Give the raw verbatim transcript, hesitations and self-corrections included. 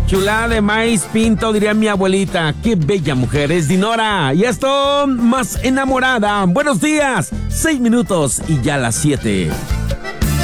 Chulada de maíz pinto, diría mi abuelita. Qué bella mujer es Dinora. Y esto, más enamorada. Buenos días. Seis minutos y ya las siete.